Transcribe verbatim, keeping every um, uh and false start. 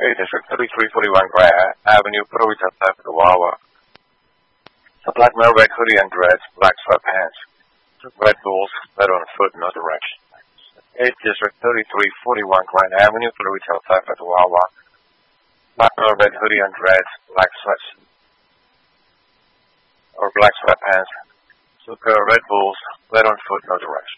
Okay, District thirty-three forty-one Grand Avenue, Puerto Rico, Wawa. A black male, red hoodie and dreads, black sweatpants, red bulls, red on foot, no direction. eighth District thirty-three forty-one Grand Avenue, Puerto Rico, Wawa. Black male, red hoodie and dreads, black sweats or black sweatpants, red bulls, red on foot, no direction.